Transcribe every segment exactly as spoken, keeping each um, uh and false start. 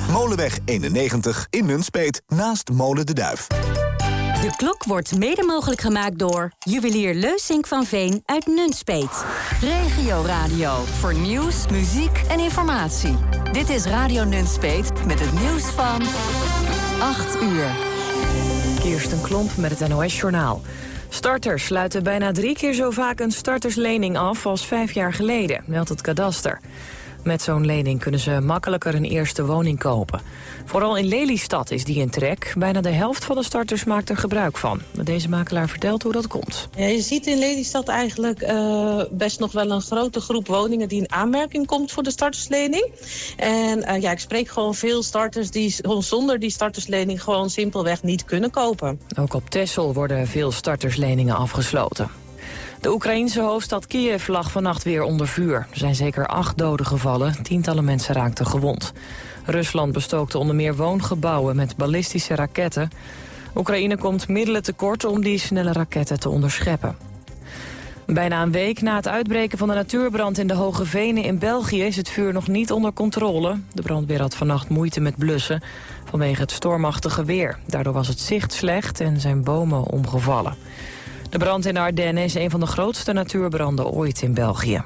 Molenweg eenennegentig in Nunspeet, naast Molen de Duif. De klok wordt mede mogelijk gemaakt door juwelier Leusink van Veen uit Nunspeet. Regio Radio voor nieuws, muziek en informatie. Dit is Radio Nunspeet met het nieuws van acht uur. Kirsten Klomp met het N O S-journaal. Starters sluiten bijna drie keer zo vaak een starterslening af als vijf jaar geleden, meldt het kadaster. Met zo'n lening kunnen ze makkelijker een eerste woning kopen. Vooral in Lelystad is die in trek. Bijna de helft van de starters maakt er gebruik van. Deze makelaar vertelt hoe dat komt. Ja, je ziet in Lelystad eigenlijk uh, best nog wel een grote groep woningen die in aanmerking komt voor de starterslening. En uh, ja, ik spreek gewoon veel starters die zonder die starterslening gewoon simpelweg niet kunnen kopen. Ook op Texel worden veel startersleningen afgesloten. De Oekraïense hoofdstad Kiev lag vannacht weer onder vuur. Er zijn zeker acht doden gevallen, tientallen mensen raakten gewond. Rusland bestookte onder meer woongebouwen met ballistische raketten. Oekraïne komt middelen tekort om die snelle raketten te onderscheppen. Bijna een week na het uitbreken van de natuurbrand in de Hoge Venen in België is het vuur nog niet onder controle. De brandweer had vannacht moeite met blussen vanwege het stormachtige weer. Daardoor was het zicht slecht en zijn bomen omgevallen. De brand in de Ardennen is een van de grootste natuurbranden ooit in België.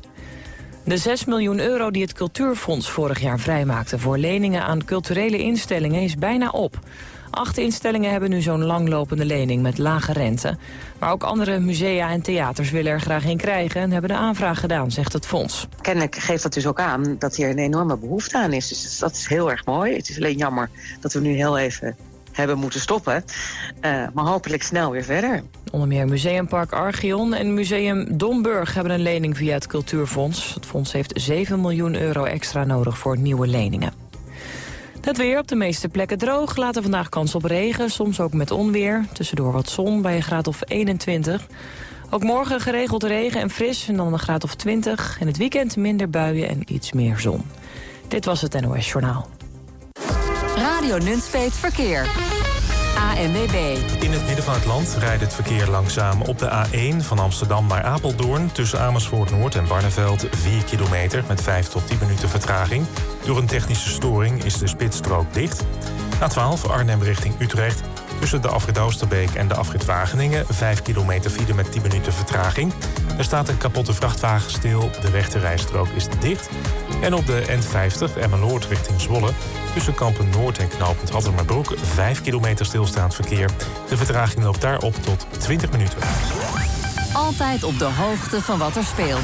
De zes miljoen euro die het Cultuurfonds vorig jaar vrijmaakte voor leningen aan culturele instellingen is bijna op. Acht instellingen hebben nu zo'n langlopende lening met lage rente. Maar ook andere musea en theaters willen er graag in krijgen en hebben de aanvraag gedaan, zegt het fonds. Kennelijk geeft dat dus ook aan dat hier een enorme behoefte aan is. Dus dat is heel erg mooi. Het is alleen jammer dat we nu heel even hebben moeten stoppen. Uh, maar hopelijk snel weer verder. Onder meer Museumpark Archeon en Museum Domburg hebben een lening via het Cultuurfonds. Het fonds heeft zeven miljoen euro extra nodig voor nieuwe leningen. Het weer op de meeste plekken droog. Later vandaag kans op regen, soms ook met onweer. Tussendoor wat zon bij een graad of eenentwintig. Ook morgen geregeld regen en fris en dan een graad of twintig. En het weekend minder buien en iets meer zon. Dit was het N O S Journaal. Radio Nunspeet Verkeer. A N W B. In het midden van het land rijdt het verkeer langzaam op de A één van Amsterdam naar Apeldoorn. Tussen Amersfoort Noord en Barneveld vier kilometer met vijf tot tien minuten vertraging. Door een technische storing is de spitsstrook dicht. A twaalf Arnhem richting Utrecht. Tussen de afrit Oosterbeek en de afrit Wageningen vijf kilometer file met tien minuten vertraging. Er staat een kapotte vrachtwagen stil, de rechterrijstrook is dicht. En op de N vijftig Emmeloord richting Zwolle. Tussen Kampen Noord en knooppunt Hattemerbroek vijf kilometer stilstaand verkeer. De vertraging loopt daar op tot twintig minuten. Altijd op de hoogte van wat er speelt.